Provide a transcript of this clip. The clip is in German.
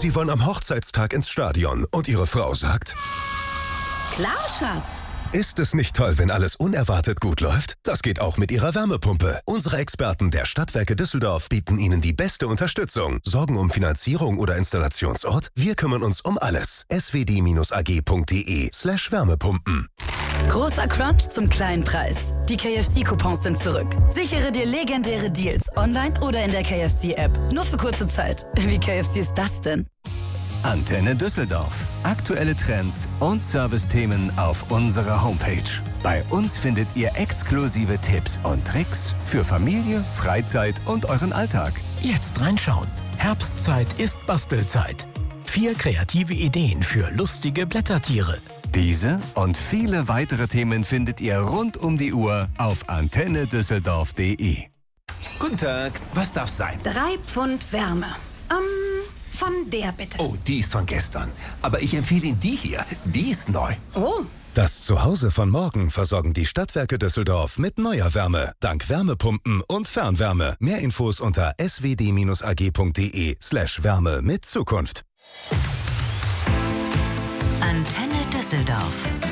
Sie wollen am Hochzeitstag ins Stadion und Ihre Frau sagt: Klar, Schatz. Ist es nicht toll, wenn alles unerwartet gut läuft? Das geht auch mit Ihrer Wärmepumpe. Unsere Experten der Stadtwerke Düsseldorf bieten Ihnen die beste Unterstützung. Sorgen um Finanzierung oder Installationsort? Wir kümmern uns um alles. swd-ag.de/Wärmepumpen. Großer Crunch zum kleinen Preis. Die KFC-Coupons sind zurück. Sichere dir legendäre Deals online oder in der KFC-App. Nur für kurze Zeit. Wie KFC ist das denn? Antenne Düsseldorf. Aktuelle Trends und Servicethemen auf unserer Homepage. Bei uns findet ihr exklusive Tipps und Tricks für Familie, Freizeit und euren Alltag. Jetzt reinschauen. Herbstzeit ist Bastelzeit. 4 kreative Ideen für lustige Blättertiere. Diese und viele weitere Themen findet ihr rund um die Uhr auf antennedüsseldorf.de. Guten Tag, was darf sein? 3 Pfund Wärme. Von der bitte. Oh, die ist von gestern. Aber ich empfehle Ihnen die hier. Die ist neu. Oh. Das Zuhause von morgen versorgen die Stadtwerke Düsseldorf mit neuer Wärme. Dank Wärmepumpen und Fernwärme. Mehr Infos unter swd-ag.de/Wärme mit Zukunft. Antenne Düsseldorf.